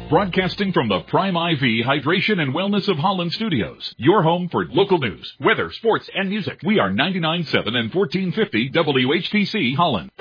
Broadcasting from the Prime IV Hydration and Wellness of Holland Studios. Your home for local news, weather, sports, and music. We are 99.7 and 1450 WHPC Holland.